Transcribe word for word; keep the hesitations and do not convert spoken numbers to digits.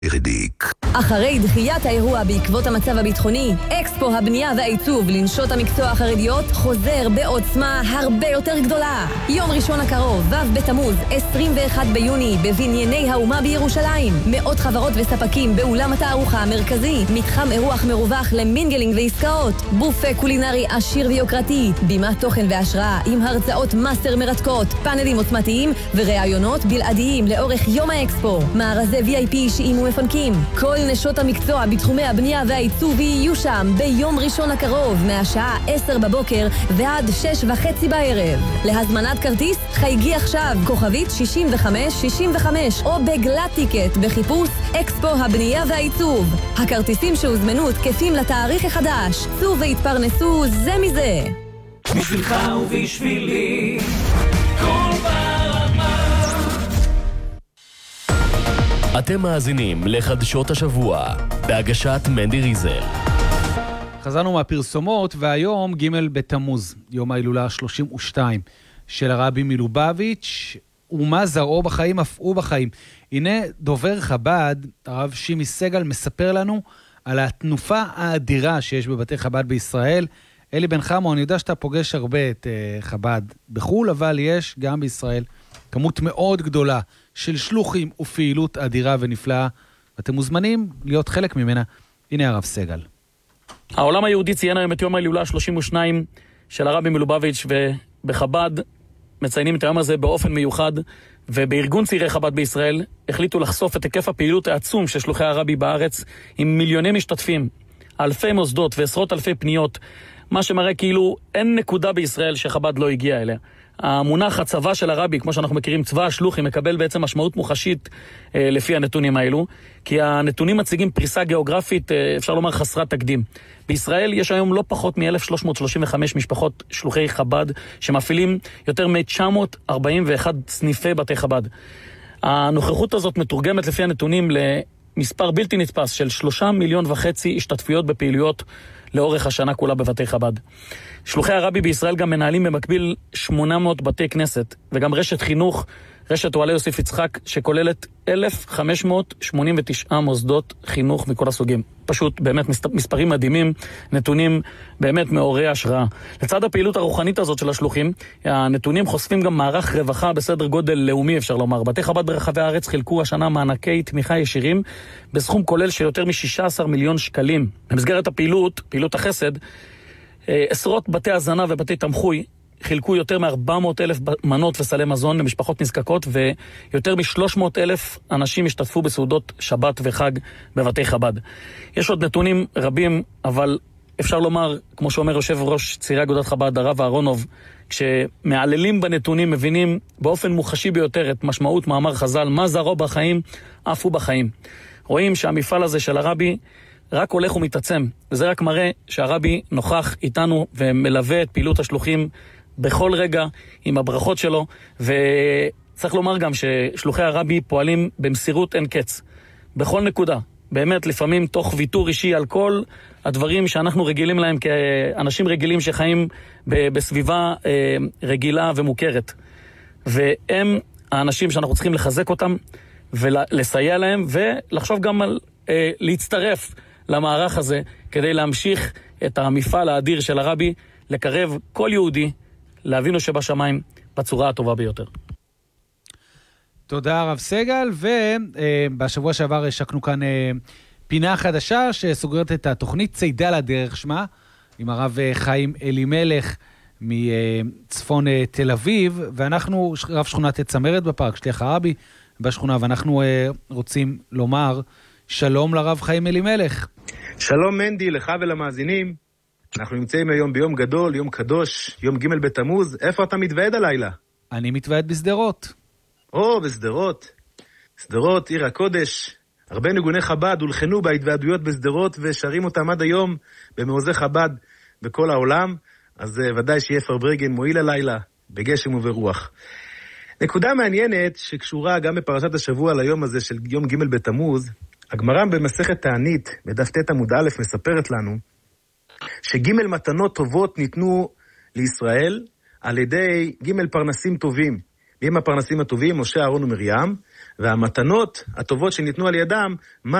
הרדיק. אחרי דחיית האירוע בעקבות המצב הביטחוני, אקספו הבנייה והעיצוב לנשות המקצוע החרדיות חוזר בעוצמה הרבה יותר גדולה. יום ראשון הקרוב, ו' בתמוז, עשרים ואחד ביוני, בבנייני האומה בירושלים. מאות חברות וספקים באולם התערוכה המרכזי, מתחם אירוח מרווח למינגלינג ועסקאות, בופה קולינרי עשיר ויוקרתי, בימת תוכן והשראה עם הרצאות מאסטר מרתקות, פאנלים עוצמתיים וראיונות בלעדיים לאורך יום האקספו. מארזי וי איי פי אישיים ומפנקים. כל נשות המקצוע בתחומי הבנייה והעיצוב יהיו שם ביום ראשון הקרוב מהשעה עשר בבוקר ועד שש וחצי בערב. להזמנת כרטיס חייגי עכשיו כוכבית שישים וחמש שישים וחמש או בגלת טיקט בחיפוש אקספו הבנייה והעיצוב. הכרטיסים שהוזמנו תקפים לתאריך החדש. צאו והתפרנסו זה מזה. בשבילך ובשבילי כל ברמה. אתם מאזינים לחדשות השבוע בהגשת מנדי ריזל. חזרנו מהפרסומות, והיום ג' בתמוז, יום ההילולה ה-שלושים ושתיים של הרבי מלובביץ'. ומה זרעו בחיים אף הוא בחיים. הנה דובר חב"ד, הרב שימי סגל, מספר לנו על התנופה האדירה שיש בבתי חב"ד בישראל. אלי בן חמו, אני יודע שאתה פוגש הרבה את uh, חב"ד בחול, אבל יש גם בישראל כמות מאוד גדולה של שלוחים ופעילות אדירה ונפלאה. אתם מוזמנים להיות חלק ממנה. הנה הרב סגל. העולם היהודי ציין היום את יום ההילולה ה-שלושים ושתיים של הרבי מלובביץ', ובחב"ד מציינים את היום הזה באופן מיוחד, ובארגון צעירי חב"ד בישראל החליטו לחשוף את היקף הפעילות העצום של שלוחי הרבי בארץ, עם מיליוני משתתפים, אלפי מוסדות ועשרות אלפי פניות, מה שמראה כאילו אין נקודה בישראל שחב"ד לא הגיע אליה. המונח הצבא של הרבי, כמו שאנחנו מכירים, צבא השלוחים, מקבל בעצם משמעות מוחשית אה, לפי הנתונים האלו, כי הנתונים מציגים פריסה גיאוגרפית, אה, אפשר לומר חסרת תקדים. בישראל יש היום לא פחות מ-אלף שלוש מאות שלושים וחמש משפחות שלוחי חב"ד, שמפעילים יותר מ-תשע מאות ארבעים ואחד סניפי בתי חב"ד. הנוכחות הזאת מתורגמת לפי הנתונים למספר בלתי נתפס של שלושה מיליון וחצי השתתפויות בפעילויות לאורך השנה כולה בבתי חב"ד. שלוחי הרבי בישראל גם מנהלים במקביל שמונה מאות בתי כנסת, וגם רשת חינוך, רשת אוהלי יוסף יצחק, שכוללת אלף חמש מאות שמונים ותשע מוסדות חינוך מכל הסוגים. פשוט באמת מספרים מדהימים, נתונים באמת מעוררי השראה. לצד הפעילות הרוחנית הזאת של השלוחים, הנתונים חושפים גם מערך רווחה בסדר גודל לאומי, אפשר לומר. בתי חב"ד ברחבי הארץ חילקו השנה מענקי תמיכה ישירים בסכום כולל של יותר מ-שישה עשר מיליון שקלים. במסגרת הפעילות, פעילות החסד, עשרות בתי הזנה ובתי תמחוי חילקו יותר מ-ארבע מאות אלף מנות וסלי מזון למשפחות נזקקות, ויותר מ-שלוש מאות אלף אנשים השתתפו בסעודות שבת וחג בבתי חב"ד. יש עוד נתונים רבים, אבל אפשר לומר, כמו שאומר יושב ראש צעירי אגודת חב"ד, הרב אהרונוב, כשמעללים בנתונים מבינים באופן מוחשי ביותר את משמעות מאמר חז"ל, מה זרעו בחיים אף הוא בחיים. רואים שהמפעל הזה של הרבי רק הולך ומתעצם, וזה רק מראה שהרבי נוכח איתנו ומלווה את פעילות השלוחים בכל רגע עם הברכות שלו, וצריך לומר גם ששלוחי הרבי פועלים במסירות אין קץ, בכל נקודה, באמת לפעמים תוך ויתור אישי על כל הדברים שאנחנו רגילים להם כאנשים רגילים שחיים בסביבה רגילה ומוכרת, והם האנשים שאנחנו צריכים לחזק אותם ולסייע להם, ולחשוב גם על להצטרף למערך הזה כדי להמשיך את המפעל האדיר של הרבי, לקרב כל יהודי לאבינו שבשמיים בצורה הטובה ביותר. תודה הרב סגל, ובשבוע שעבר השקנו כאן פינה חדשה שסוגרת את התוכנית צידה לדרך שמה, עם הרב חיים אלימלך מצפון תל אביב, ואנחנו רב שכונת צמרת בפארק, שליח הרבי בשכונה, ואנחנו רוצים לומר שלום לרב חיים אלימלך. שלום מנדי, לך ולמאזינים. אנחנו נמצאים היום ביום גדול, יום קדוש, יום ג' בתמוז. איפה אתה מתוועד הלילה? אני מתוועד בסדרות. או, בסדרות. סדרות, עיר הקודש. הרבה ניגוני חב"ד הולחנו בהתוועדויות בסדרות ושרים אותם עד היום במעוזי חב"ד בכל העולם. אז ודאי שיהיה פרברגן מועיל הלילה, בגשם וברוח. נקודה מעניינת שקשורה גם בפרשת השבוע ליום הזה של יום ג' בתמוז, הגמרא במסכת תענית, בדף ט' עמוד א', מספרת לנו שג' מתנות טובות ניתנו לישראל על ידי ג' פרנסים טובים. מי הם הפרנסים הטובים? משה, אהרון ומרים, והמתנות הטובות שניתנו על ידם, מה